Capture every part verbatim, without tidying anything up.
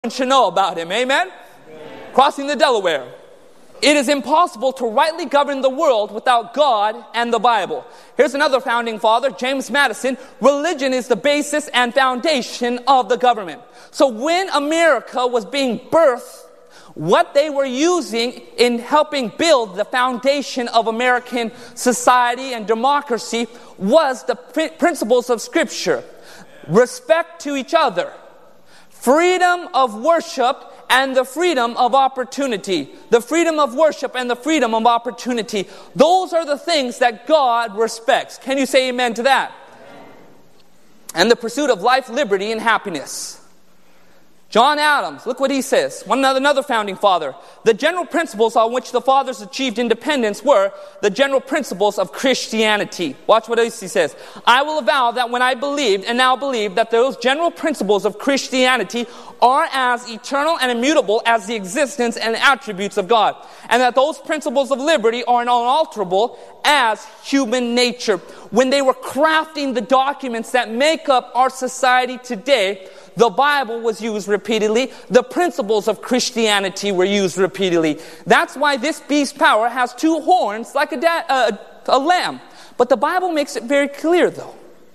should know about him. Amen? Amen? Crossing the Delaware. It is impossible to rightly govern the world without God and the Bible. Here's another founding father, James Madison. Religion is the basis and foundation of the government. So when America was being birthed, what they were using in helping build the foundation of American society and democracy was the pr- principles of Scripture. Respect to each other, freedom of worship, and the freedom of opportunity. The freedom of worship and the freedom of opportunity. Those are the things that God respects. Can you say amen to that? And the pursuit of life, liberty, and happiness. John Adams, look what he says. One another, another founding father. The general principles on which the fathers achieved independence were the general principles of Christianity. Watch what he says. I will avow that when I believed and now believe that those general principles of Christianity are as eternal and immutable as the existence and attributes of God. And that those principles of liberty are unalterable as human nature. When they were crafting the documents that make up our society today, the Bible was used repeatedly. The principles of Christianity were used repeatedly. That's why this beast power has two horns like a, da- uh, a lamb. But the Bible makes it very clear, though,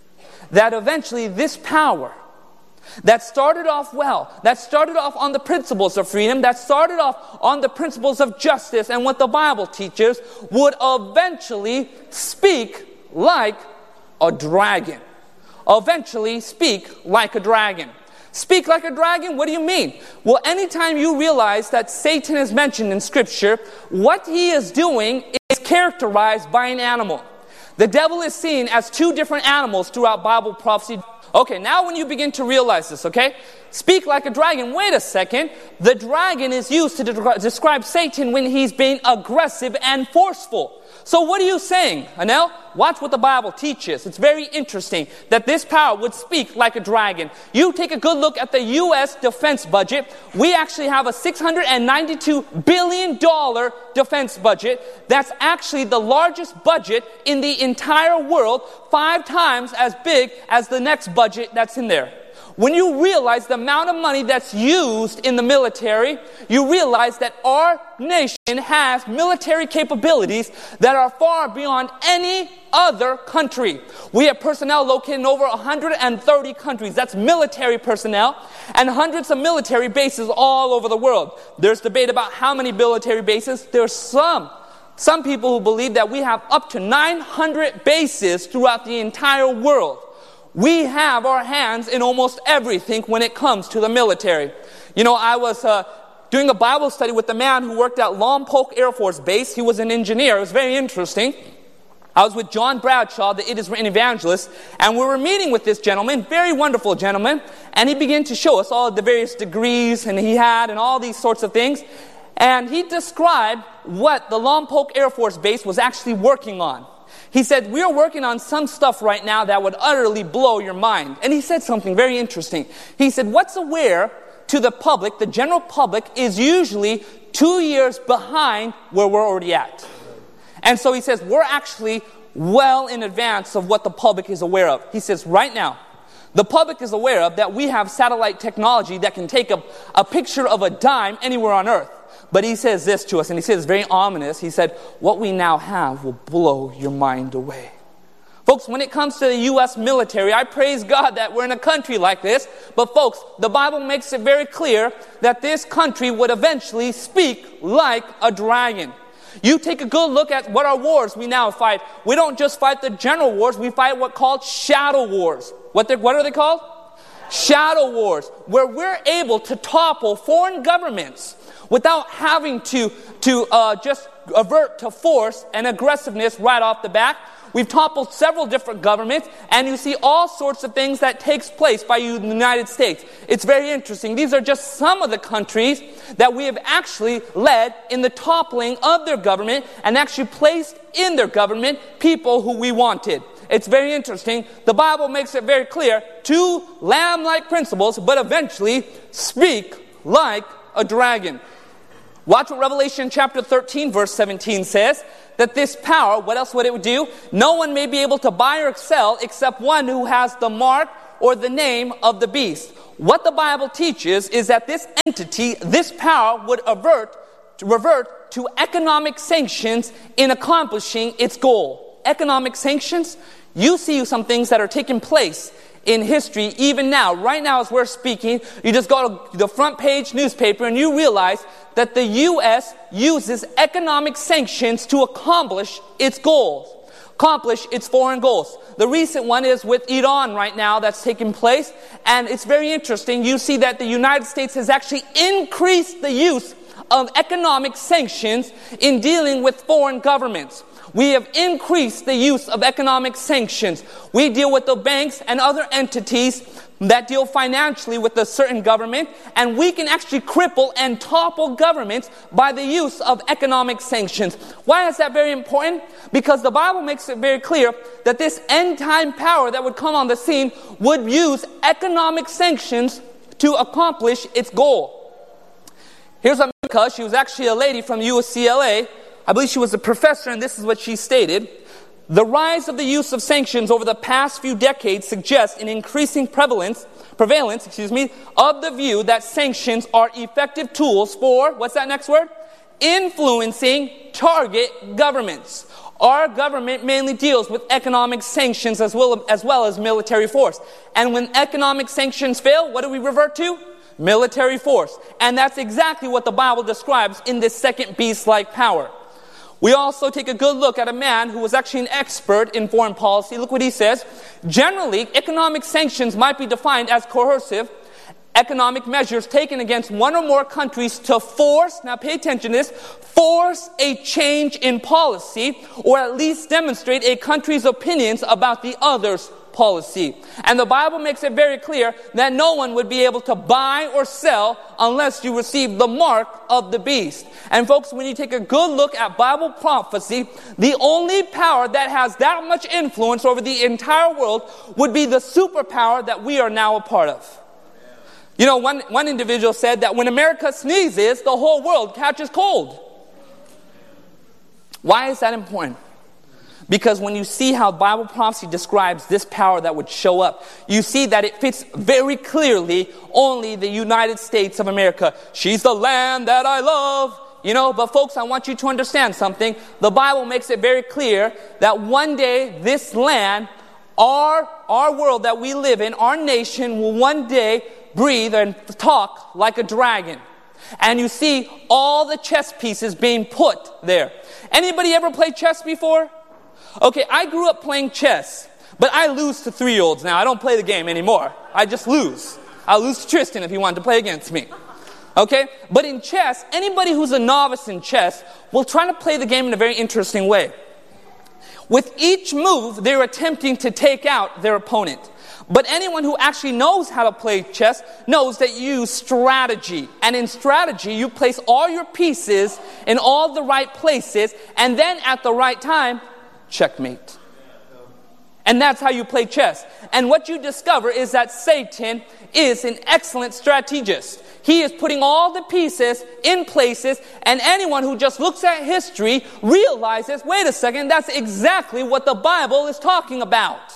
that eventually this power that started off well, that started off on the principles of freedom, that started off on the principles of justice and what the Bible teaches, would eventually speak like a dragon. Eventually speak like a dragon. Speak like a dragon? What do you mean? Well, anytime you realize that Satan is mentioned in Scripture, what he is doing is characterized by an animal. The devil is seen as two different animals throughout Bible prophecy. Okay, now when you begin to realize this, okay? Speak like a dragon. Wait a second. The dragon is used to de- describe Satan when he's being aggressive and forceful. So what are you saying, Anel? Watch what the Bible teaches. It's very interesting that this power would speak like a dragon. You take a good look at the U S defense budget. We actually have a six hundred ninety-two billion dollars defense budget. That's actually the largest budget in the entire world, five times as big as the next budget that's in there. When you realize the amount of money that's used in the military, you realize that our nation has military capabilities that are far beyond any other country. We have personnel located in over one hundred thirty countries. That's military personnel, and hundreds of military bases all over the world. There's debate about how many military bases. There's some. Some people who believe that we have up to nine hundred bases throughout the entire world. We have our hands in almost everything when it comes to the military. You know, I was uh, doing a Bible study with a man who worked at Lompoc Air Force Base. He was an engineer. It was very interesting. I was with John Bradshaw, the It Is Written evangelist, and we were meeting with this gentleman, very wonderful gentleman, and he began to show us all the various degrees and he had and all these sorts of things. And he described what the Lompoc Air Force Base was actually working on. He said, we are working on some stuff right now that would utterly blow your mind. And he said something very interesting. He said, what's aware to the public, the general public, is usually two years behind where we're already at. And so he says, we're actually well in advance of what the public is aware of. He says, right now, the public is aware of that we have satellite technology that can take a, a picture of a dime anywhere on Earth. But he says this to us, and he says it's very ominous. He said, what we now have will blow your mind away. Folks, when it comes to the U S military, I praise God that we're in a country like this. But folks, the Bible makes it very clear that this country would eventually speak like a dragon. You take a good look at what our wars we now fight. We don't just fight the general wars. We fight what called shadow wars. What, what are they called? Shadow wars, where we're able to topple foreign governments without having to, to uh, just avert to force and aggressiveness right off the bat. We've toppled several different governments, and you see all sorts of things that takes place by you in the United States. It's very interesting. These are just some of the countries that we have actually led in the toppling of their government and actually placed in their government people who we wanted. It's very interesting. The Bible makes it very clear. Two lamb-like principles, but eventually speak like a dragon. Watch what Revelation chapter thirteen verse seventeen says. That this power, what else would it do? No one may be able to buy or sell except one who has the mark or the name of the beast. What the Bible teaches is that this entity, this power, would avert, revert to economic sanctions in accomplishing its goal. Economic sanctions? You see some things that are taking place in history even now. Right now as we're speaking, you just go to the front page newspaper and you realize that the U S uses economic sanctions to accomplish its goals, accomplish its foreign goals. The recent one is with Iran right now that's taking place, and it's very interesting. You see that the United States has actually increased the use of economic sanctions in dealing with foreign governments. We have increased the use of economic sanctions. We deal with the banks and other entities that deal financially with a certain government, and we can actually cripple and topple governments by the use of economic sanctions. Why is that very important? Because the Bible makes it very clear that this end-time power that would come on the scene would use economic sanctions to accomplish its goal. Here's America. She was actually a lady from U C L A. I believe she was a professor, and this is what she stated. The rise of the use of sanctions over the past few decades suggests an increasing prevalence, prevalence, excuse me, of the view that sanctions are effective tools for, what's that next word? Influencing target governments. Our government mainly deals with economic sanctions as well, as well as military force. And when economic sanctions fail, what do we revert to? Military force. And that's exactly what the Bible describes in this second beast-like power. We also take a good look at a man who was actually an expert in foreign policy. Look what he says. Generally, economic sanctions might be defined as coercive economic measures taken against one or more countries to force, now pay attention to this, force a change in policy, or at least demonstrate a country's opinions about the other's policy. And the Bible makes it very clear that no one would be able to buy or sell unless you receive the mark of the beast. And folks, when you take a good look at Bible prophecy, the only power that has that much influence over the entire world would be the superpower that we are now a part of. You know, one, one individual said that when America sneezes, the whole world catches cold. Why is that important? Because when you see how Bible prophecy describes this power that would show up, you see that it fits very clearly only the United States of America. She's the land that I love. You know, but folks, I want you to understand something. The Bible makes it very clear that one day this land, our, our world that we live in, our nation will one day breathe and talk like a dragon. And you see all the chess pieces being put there. Anybody ever played chess before? Okay, I grew up playing chess, but I lose to three-year-olds now. I don't play the game anymore. I just lose. I'll lose to Tristan if he wanted to play against me. Okay? But in chess, anybody who's a novice in chess will try to play the game in a very interesting way. With each move, they're attempting to take out their opponent. But anyone who actually knows how to play chess knows that you use strategy. And in strategy, you place all your pieces in all the right places, and then at the right time, checkmate. And that's how you play chess. And what you discover is that Satan is an excellent strategist. He is putting all the pieces in places, and anyone who just looks at history realizes, wait a second, that's exactly what the Bible is talking about.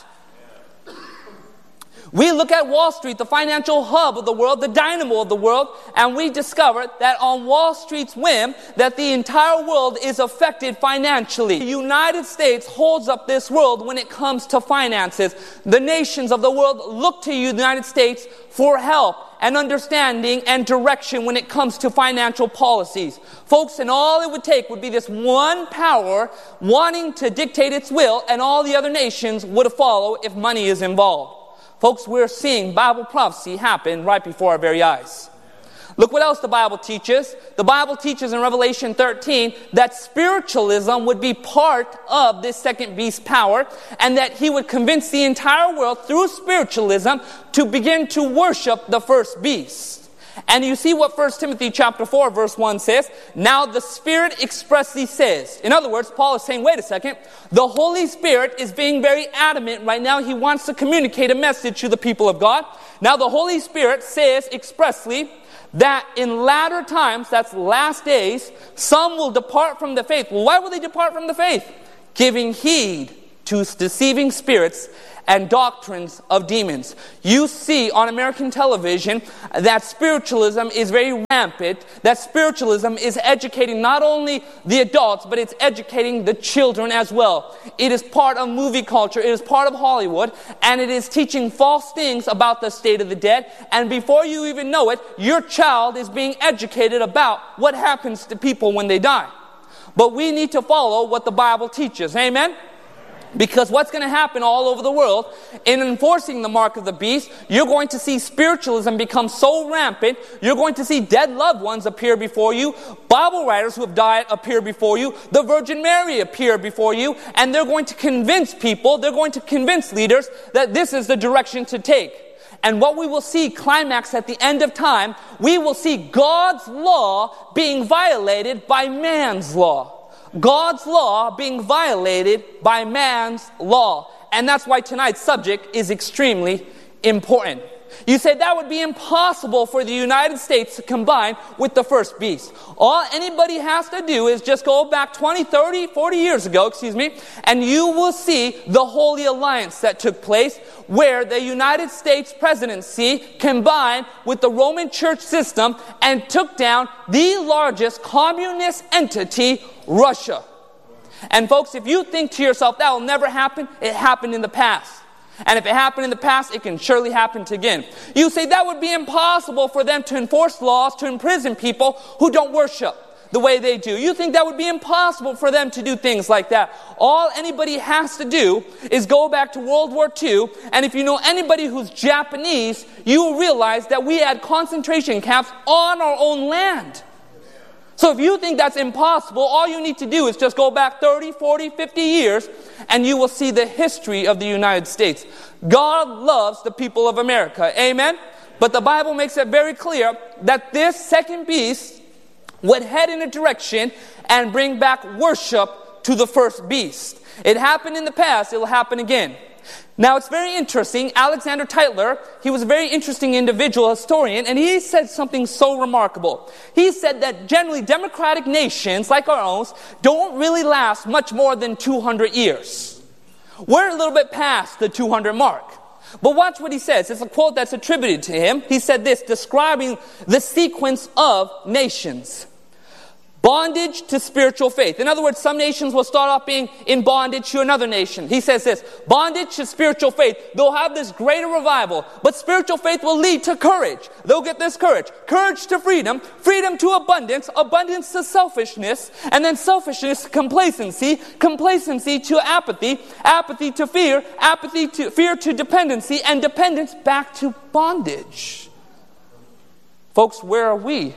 We look at Wall Street, the financial hub of the world, the dynamo of the world, and we discover that on Wall Street's whim, that the entire world is affected financially. The United States holds up this world when it comes to finances. The nations of the world look to the United States for help and understanding and direction when it comes to financial policies. Folks, and all it would take would be this one power wanting to dictate its will, and all the other nations would follow if money is involved. Folks, we're seeing Bible prophecy happen right before our very eyes. Look what else the Bible teaches. The Bible teaches in Revelation thirteen that spiritualism would be part of this second beast power, and that he would convince the entire world through spiritualism to begin to worship the first beast. And you see what First Timothy chapter four verse one says. Now the Spirit expressly says. In other words, Paul is saying, wait a second. The Holy Spirit is being very adamant right now. He wants to communicate a message to the people of God. Now the Holy Spirit says expressly that in latter times, that's last days, some will depart from the faith. Well, why will they depart from the faith? Giving heed to deceiving spirits and doctrines of demons. You see on American television that spiritualism is very rampant, that spiritualism is educating not only the adults, but it's educating the children as well. It is part of movie culture, it is part of Hollywood, and it is teaching false things about the state of the dead, and before you even know it, your child is being educated about what happens to people when they die. But we need to follow what the Bible teaches. Amen? Because what's going to happen all over the world in enforcing the mark of the beast, you're going to see spiritualism become so rampant, you're going to see dead loved ones appear before you, Bible writers who have died appear before you, the Virgin Mary appear before you, and they're going to convince people, they're going to convince leaders that this is the direction to take. And what we will see climax at the end of time, we will see God's law being violated by man's law. God's law being violated by man's law. And that's why tonight's subject is extremely important. You say that would be impossible for the United States to combine with the first beast. All anybody has to do is just go back twenty, thirty, forty years ago, excuse me, and you will see the Holy Alliance that took place where the United States presidency combined with the Roman Church system and took down the largest communist entity, Russia. And folks, if you think to yourself that will never happen, it happened in the past. And if it happened in the past, it can surely happen again. You say that would be impossible for them to enforce laws to imprison people who don't worship the way they do. You think that would be impossible for them to do things like that. All anybody has to do is go back to World War Two, and if you know anybody who's Japanese, you will realize that we had concentration camps on our own land. So if you think that's impossible, all you need to do is just go back thirty, forty, fifty years, and you will see the history of the United States. God loves the people of America. Amen? But the Bible makes it very clear that this second beast would head in a direction and bring back worship to the first beast. It happened in the past, it will happen again. Now, it's very interesting. Alexander Tytler, he was a very interesting individual, historian, and he said something so remarkable. He said that generally democratic nations like our own don't really last much more than two hundred years. We're a little bit past the two hundred mark. But watch what he says. It's a quote that's attributed to him. He said this, describing the sequence of nations. Bondage to spiritual faith. In other words, some nations will start off being in bondage to another nation. He says this, bondage to spiritual faith. They'll have this greater revival, but spiritual faith will lead to courage. They'll get this courage. Courage to freedom, freedom to abundance, abundance to selfishness, and then selfishness to complacency, complacency to apathy, apathy to fear, apathy to fear to dependency, and dependence back to bondage. Folks, where are we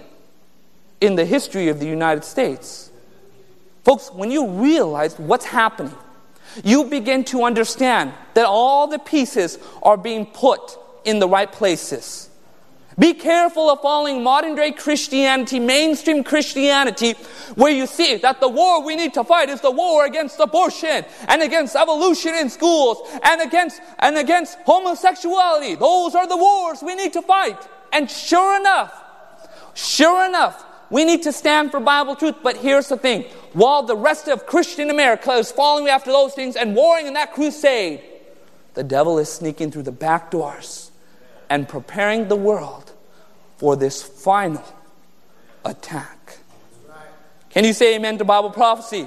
in the history of the United States? Folks, when you realize what's happening, you begin to understand that all the pieces are being put in the right places. Be careful of following modern day Christianity, mainstream Christianity, where you see that the war we need to fight is the war against abortion and against evolution in schools and against and against homosexuality. Those are the wars we need to fight. And sure enough, sure enough, we need to stand for Bible truth, but here's the thing. While the rest of Christian America is following after those things and warring in that crusade, the devil is sneaking through the back doors and preparing the world for this final attack. Can you say amen to Bible prophecy?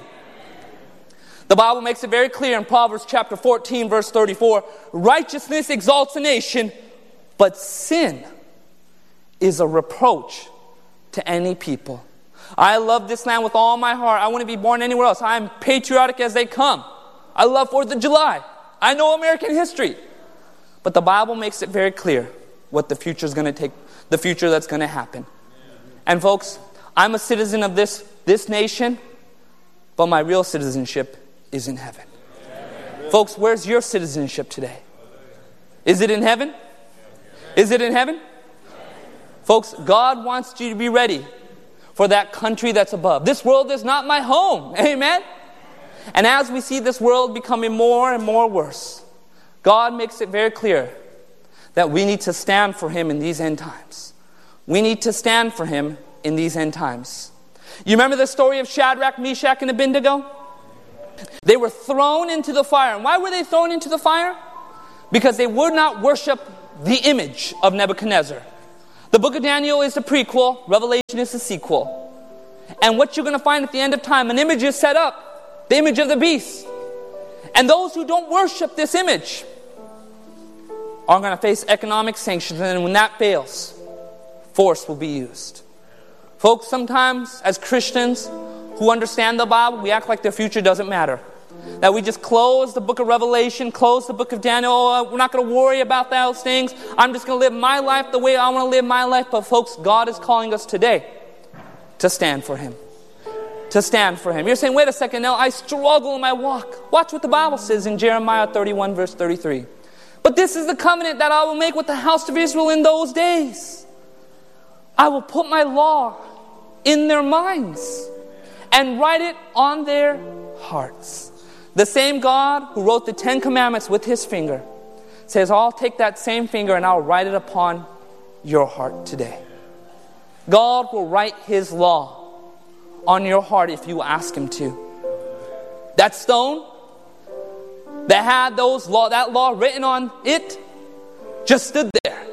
The Bible makes it very clear in Proverbs chapter fourteen, verse thirty-four, righteousness exalts a nation, but sin is a reproach to any people. I love this land with all my heart. I want to be born anywhere else. I am patriotic as they come. I love fourth of July. I know American history. But the Bible makes it very clear what the future is going to take, the future that's going to happen. And folks, I'm a citizen of this, this nation, but my real citizenship is in heaven. Folks, where's your citizenship today? Is it in heaven? Is it in heaven? Folks, God wants you to be ready for that country that's above. This world is not my home. Amen? And as we see this world becoming more and more worse, God makes it very clear that we need to stand for Him in these end times. We need to stand for Him in these end times. You remember the story of Shadrach, Meshach, and Abednego? They were thrown into the fire. And why were they thrown into the fire? because they would not worship the image of Nebuchadnezzar. The book of Daniel is the prequel, Revelation is the sequel. And what you're going to find at the end of time, an image is set up, the image of the beast. And those who don't worship this image are going to face economic sanctions. And when that fails, force will be used. Folks, sometimes as Christians who understand the Bible, we act like the future doesn't matter. That we just close the book of Revelation, close the book of Daniel. Oh, we're not going to worry about those things. I'm just going to live my life the way I want to live my life. But folks, God is calling us today to stand for Him. To stand for Him. You're saying, wait a second, now I struggle in my walk. Watch what the Bible says in Jeremiah thirty-one, verse thirty-three. But this is the covenant that I will make with the house of Israel in those days. I will put my law in their minds and write it on their hearts. The same God who wrote the Ten Commandments with His finger says, I'll take that same finger and I'll write it upon your heart today. God will write His law on your heart if you ask Him to. That stone that had those law, that law written on it just stood there.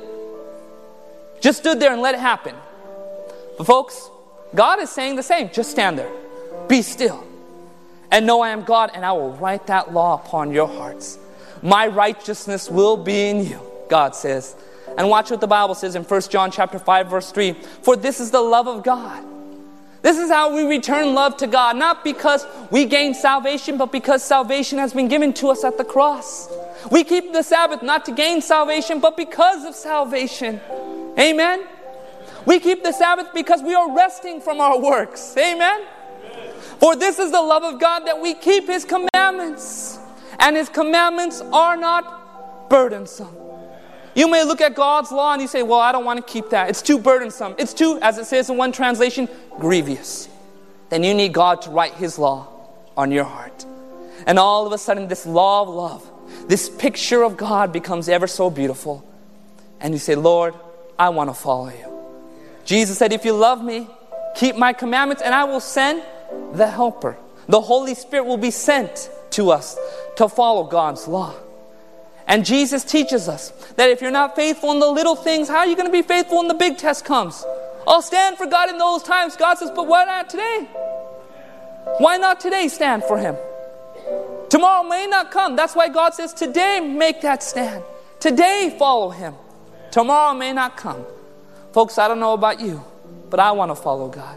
Just stood there and let it happen. But folks, God is saying the same. Just stand there. Be still. And know I am God, and I will write that law upon your hearts. My righteousness will be in you, God says. And watch what the Bible says in First John chapter five, verse three. For this is the love of God. This is how we return love to God. Not because we gain salvation, but because salvation has been given to us at the cross. We keep the Sabbath not to gain salvation, but because of salvation. Amen? We keep the Sabbath because we are resting from our works. Amen? For this is the love of God, that we keep His commandments. And His commandments are not burdensome. You may look at God's law and you say, well, I don't want to keep that. It's too burdensome. It's too, as it says in one translation, grievous. Then you need God to write His law on your heart. And all of a sudden, this law of love, this picture of God becomes ever so beautiful. And you say, Lord, I want to follow you. Jesus said, if you love me, keep my commandments, and I will send the Helper. The Holy Spirit will be sent to us to follow God's law. And Jesus teaches us that if you're not faithful in the little things, how are you going to be faithful when the big test comes? I'll stand for God in those times. God says, but why not today? Why not today stand for Him? Tomorrow may not come. That's why God says, today make that stand. Today follow Him. Tomorrow may not come. Folks, I don't know about you, but I want to follow God.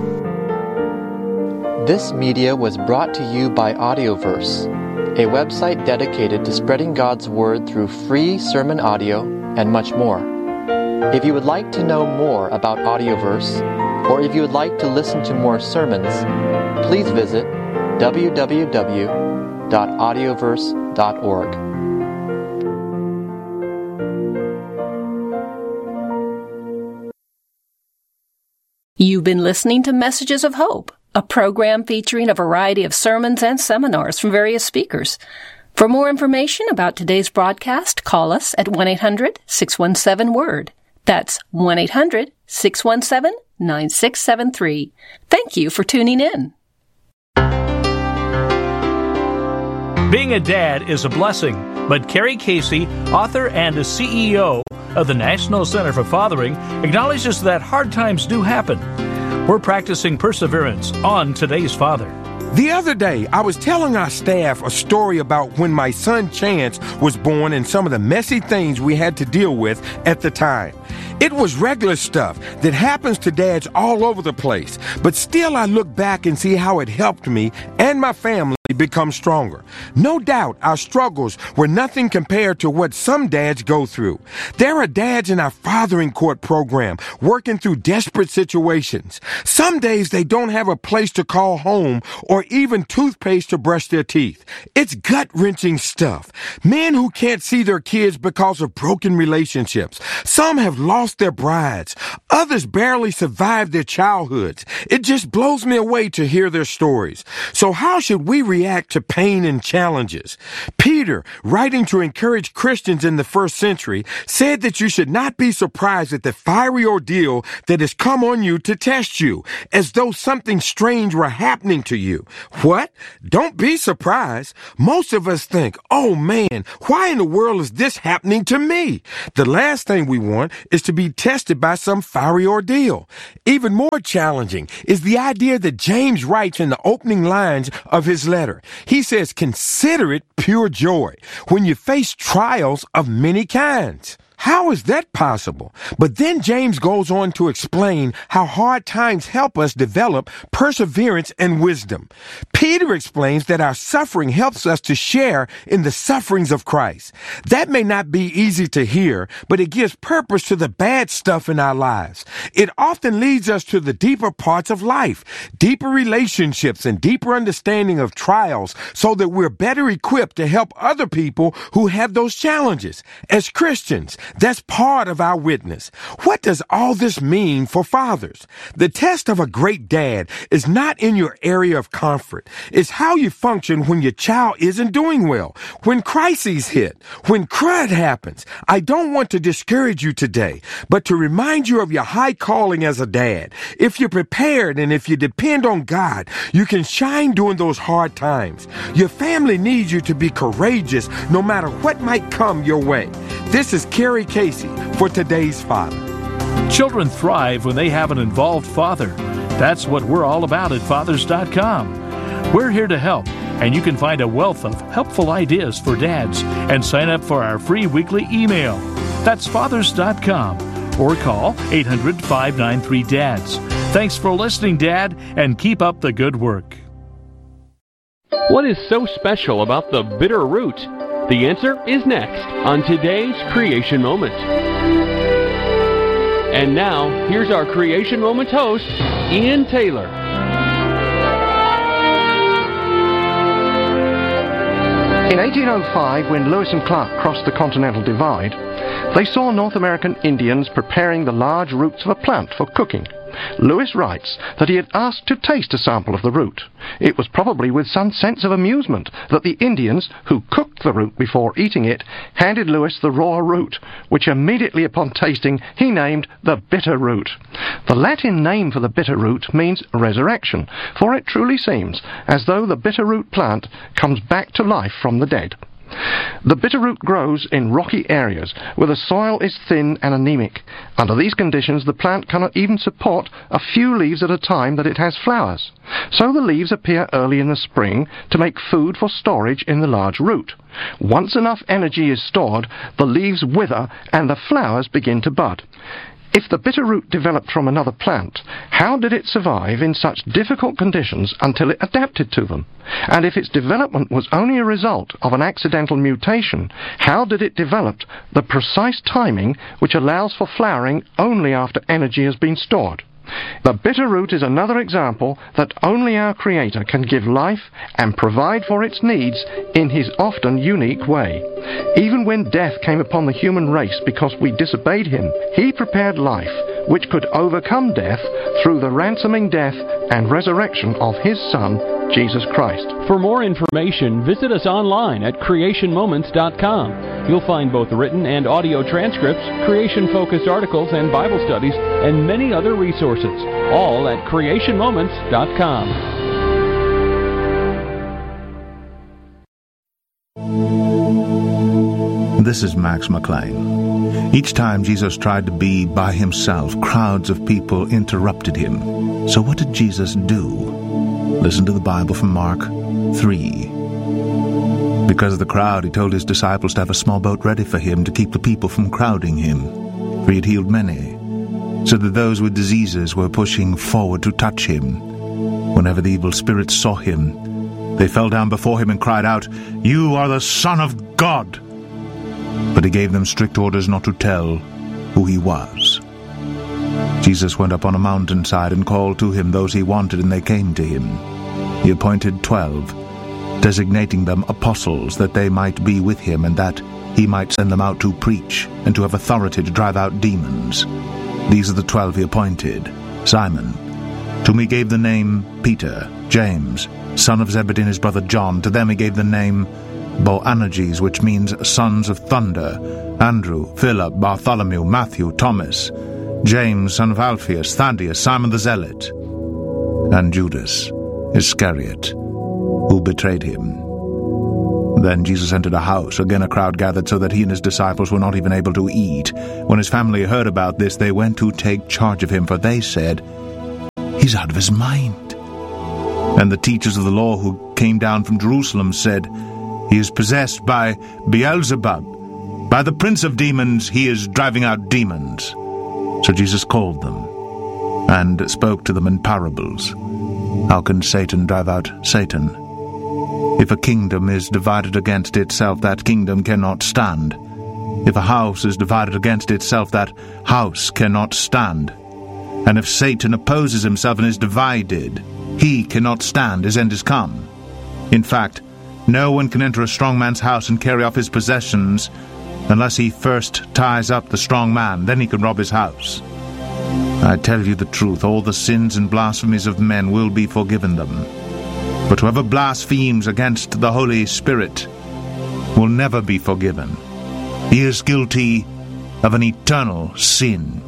This media was brought to you by Audioverse, a website dedicated to spreading God's Word through free sermon audio and much more. If you would like to know more about Audioverse, or if you would like to listen to more sermons, please visit w w w dot audioverse dot org. You've been listening to Messages of Hope, a program featuring a variety of sermons and seminars from various speakers. For more information about today's broadcast, call us at one eight hundred six one seven word. That's one eight hundred six one seven nine six seven three. Thank you for tuning in. Being a dad is a blessing, but Carrie Casey, author and a C E O of the National Center for Fathering, acknowledges that hard times do happen. We're practicing perseverance on today's father. The other day, I was telling our staff a story about when my son Chance was born and some of the messy things we had to deal with at the time. It was regular stuff that happens to dads all over the place, but still I look back and see how it helped me and my family become stronger. No doubt our struggles were nothing compared to what some dads go through. There are dads in our Fathering Court program working through desperate situations. Some days they don't have a place to call home or even toothpaste to brush their teeth. It's gut-wrenching stuff. Men who can't see their kids because of broken relationships. Some have lost their brides. Others barely survived their childhoods. It just blows me away to hear their stories. So how should we react react to pain and challenges. Peter, writing to encourage Christians in the first century, said that you should not be surprised at the fiery ordeal that has come on you to test you, as though something strange were happening to you. What? Don't be surprised. Most of us think, oh man, why in the world is this happening to me? The last thing we want is to be tested by some fiery ordeal. Even more challenging is the idea that James writes in the opening lines of his letter. He says, consider it pure joy when you face trials of many kinds. How is that possible? But then James goes on to explain how hard times help us develop perseverance and wisdom. Peter explains that our suffering helps us to share in the sufferings of Christ. That may not be easy to hear, but it gives purpose to the bad stuff in our lives. It often leads us to the deeper parts of life, deeper relationships and deeper understanding of trials, so that we're better equipped to help other people who have those challenges. As Christians, that's part of our witness. What does all this mean for fathers? The test of a great dad is not in your area of comfort. It's how you function when your child isn't doing well, when crises hit, when crud happens. I don't want to discourage you today, but to remind you of your high calling as a dad. If you're prepared and if you depend on God, you can shine during those hard times. Your family needs you to be courageous no matter what might come your way. This is Kerry Casey for Today's Father. Children thrive when they have an involved father. That's what we're all about at fathers dot com. We're here to help, and you can find a wealth of helpful ideas for dads and sign up for our free weekly email. That's fathers dot com, or call eight hundred, five nine three, D A D S. Thanks for listening, Dad, and keep up the good work. What is so special about the bitter root? The answer is next on today's Creation Moment. And now, here's our Creation Moment host, Ian Taylor. In eighteen oh five, when Lewis and Clark crossed the Continental Divide, they saw North American Indians preparing the large roots of a plant for cooking. Lewis writes that he had asked to taste a sample of the root. It was probably with some sense of amusement that the Indians, who cooked the root before eating it, handed Lewis the raw root, which immediately upon tasting he named the bitter root. The Latin name for the bitter root means resurrection, for it truly seems as though the bitter root plant comes back to life from the dead. The bitterroot grows in rocky areas where the soil is thin and anemic. Under these conditions, the plant cannot even support a few leaves at a time that it has flowers. So the leaves appear early in the spring to make food for storage in the large root. Once enough energy is stored, the leaves wither and the flowers begin to bud. If the bitterroot developed from another plant, how did it survive in such difficult conditions until it adapted to them? And if its development was only a result of an accidental mutation, how did it develop the precise timing which allows for flowering only after energy has been stored? The bitter root is another example that only our Creator can give life and provide for its needs in His often unique way. Even when death came upon the human race because we disobeyed Him, He prepared life which could overcome death through the ransoming death and resurrection of His Son, Jesus Christ. For more information, visit us online at creation moments dot com. You'll find both written and audio transcripts, creation-focused articles and Bible studies, and many other resources, all at creation moments dot com. This is Max McLean. Each time Jesus tried to be by himself, crowds of people interrupted him. So what did Jesus do? Listen to the Bible from Mark three. Because of the crowd, he told his disciples to have a small boat ready for him to keep the people from crowding him, for he had healed many, so that those with diseases were pushing forward to touch him. Whenever the evil spirits saw him, they fell down before him and cried out, "You are the Son of God!" But he gave them strict orders not to tell who he was. Jesus went up on a mountainside and called to him those he wanted, and they came to him. He appointed twelve, designating them apostles, that they might be with him, and that he might send them out to preach, and to have authority to drive out demons. These are the twelve he appointed: Simon, whom he gave the name Peter, James, son of Zebedee and his brother John. To them he gave the name Boanerges, which means sons of thunder, Andrew, Philip, Bartholomew, Matthew, Thomas, James, son of Alphaeus, Thaddeus, Simon the Zealot, and Judas Iscariot, who betrayed him. Then Jesus entered a house. Again a crowd gathered so that he and his disciples were not even able to eat. When his family heard about this, they went to take charge of him, for they said, "He's out of his mind." And the teachers of the law who came down from Jerusalem said, "He is possessed by Beelzebub. By the prince of demons he is driving out demons." So Jesus called them and spoke to them in parables. How can Satan drive out Satan? If a kingdom is divided against itself, that kingdom cannot stand. If a house is divided against itself, that house cannot stand. And if Satan opposes himself and is divided, he cannot stand, his end is come. In fact, no one can enter a strong man's house and carry off his possessions unless he first ties up the strong man, then he can rob his house. I tell you the truth, all the sins and blasphemies of men will be forgiven them. But whoever blasphemes against the Holy Spirit will never be forgiven. He is guilty of an eternal sin.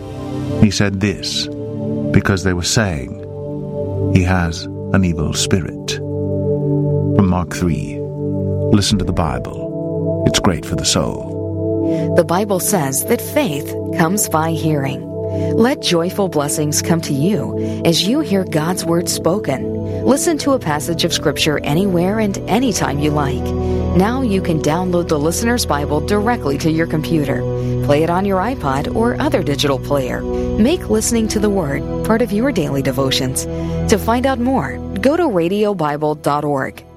He said this because they were saying, "He has an evil spirit." From Mark three, listen to the Bible. It's great for the soul. The Bible says that faith comes by hearing. Let joyful blessings come to you as you hear God's Word spoken. Listen to a passage of Scripture anywhere and anytime you like. Now you can download the Listener's Bible directly to your computer. Play it on your iPod or other digital player. Make listening to the Word part of your daily devotions. To find out more, go to radio bible dot org.